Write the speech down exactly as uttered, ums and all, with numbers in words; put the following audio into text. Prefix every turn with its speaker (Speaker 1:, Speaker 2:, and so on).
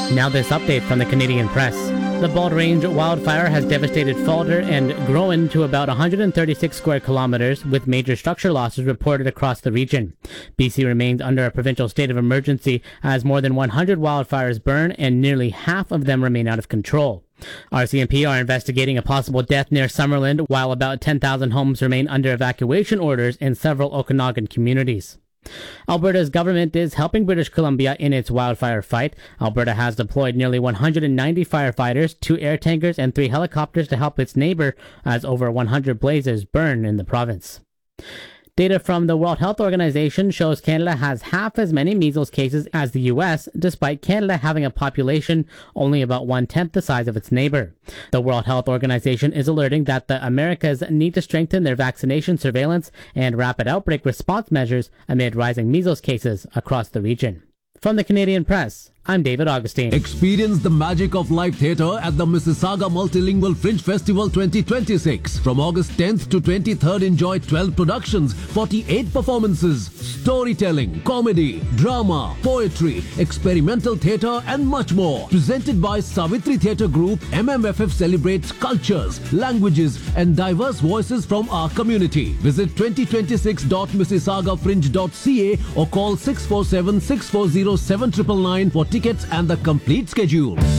Speaker 1: Now this update from the Canadian Press. The Bald Range wildfire has devastated Falder and grown to about one hundred thirty-six square kilometers, with major structure losses reported across the region. B C remains under a provincial state of emergency as more than one hundred wildfires burn and nearly half of them remain out of control. R C M P are investigating a possible death near Summerland, while about ten thousand homes remain under evacuation orders in several Okanagan communities. Alberta's government is helping British Columbia in its wildfire fight. Alberta has deployed nearly one hundred ninety firefighters, two air tankers, and three helicopters to help its neighbor as over one hundred blazes burn in the province. Data from the World Health Organization shows Canada has half as many measles cases as the U S, despite Canada having a population only about one-tenth the size of its neighbor. The World Health Organization is alerting that the Americas need to strengthen their vaccination surveillance and rapid outbreak response measures amid rising measles cases across the region. From the Canadian Press, I'm David Augustine.
Speaker 2: Experience the magic of live theatre at the Mississauga Multilingual Fringe Festival twenty twenty-six. From August tenth to twenty-third, enjoy twelve productions, forty-eight performances, storytelling, comedy, drama, poetry, experimental theatre and much more. Presented by Savitri Theatre Group, M M F F celebrates cultures, languages and diverse voices from our community. Visit twenty twenty-six dot mississauga fringe dot c a or call six four seven, six four zero, seven nine nine for tickets and the complete schedule.